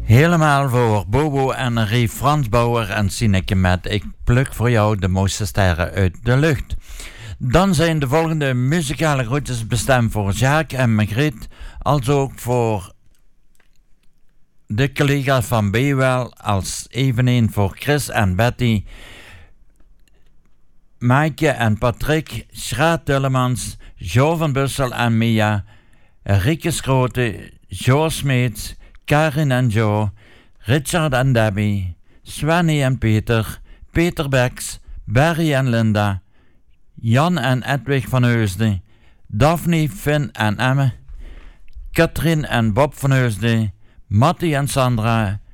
Helemaal voor Bobo en Rie Fransbauer en Sineke met Ik pluk voor jou de mooiste sterren uit de lucht. Dan zijn de volgende muzikale groetjes bestemd voor Jacques en Margriet, als ook voor de collega's van Bewel, als eveneen voor Chris en Betty, Maaike en Patrick, Schraat Tullemans, Jo van Bussel en Mia, Rieke Schrote, Jo Smeets, Karin en Jo, Richard en Debbie, Svenny en Peter, Peter Beks, Barry en Linda, Jan en Edwig van Heusden, Daphne, Finn en Emme, Katrien en Bob van Heusden, Matti en Sandra,